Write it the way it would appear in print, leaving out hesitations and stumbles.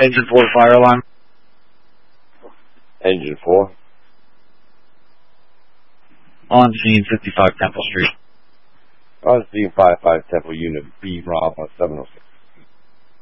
Engine 4 fire alarm. Engine 4. On scene 55 Temple Street. On scene 55 Temple Unit B, Rob on 706.